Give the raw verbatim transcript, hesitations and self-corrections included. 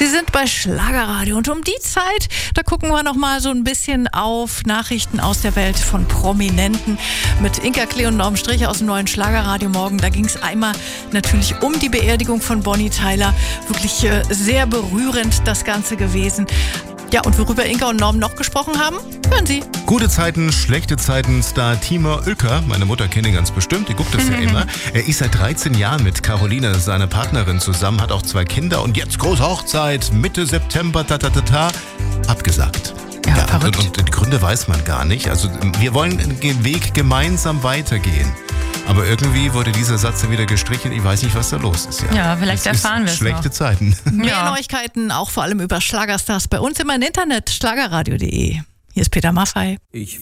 Sie sind bei Schlagerradio und um die Zeit, da gucken wir noch mal so ein bisschen auf Nachrichten aus der Welt von Prominenten mit Inka Klee und Norm Strich aus dem neuen Schlagerradio morgen. Da ging es einmal natürlich um die Beerdigung von Bonnie Tyler. Wirklich äh, sehr berührend das Ganze gewesen. Ja, und worüber Inka und Norm noch gesprochen haben, hören Sie. Gute Zeiten, schlechte Zeiten, Star Timur Oeker, meine Mutter kennt ihn ganz bestimmt, die guckt das ja immer. Er ist seit dreizehn Jahren mit Caroline, seiner Partnerin, zusammen, hat auch zwei Kinder und jetzt große Hochzeit, Mitte September, ta ta ta ta, abgesagt. Ja, Ja, verrückt. und, und die Gründe weiß man gar nicht. Also wir wollen den Weg gemeinsam weitergehen. Aber irgendwie wurde dieser Satz dann wieder gestrichen. Ich weiß nicht, was da los ist. Ja, Ja, vielleicht Es ist erfahren wir es schlechte noch. Zeiten. Mehr Ja. Neuigkeiten, auch vor allem über Schlagerstars bei uns immer im Internet, schlagerradio punkt de. Hier ist Peter Maffay. Ich